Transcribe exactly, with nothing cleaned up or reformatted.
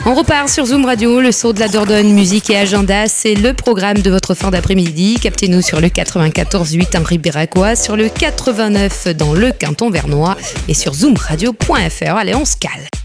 On repart sur Zoom Radio, le son de la Dordogne, musique et agenda, c'est le programme de votre fin d'après-midi. Captez-nous sur le quatre-vingt-quatorze huit en Ribéracois, sur le quatre-vingt-neuf dans le canton vernois et sur zoom radio point f r. Allez, on se cale.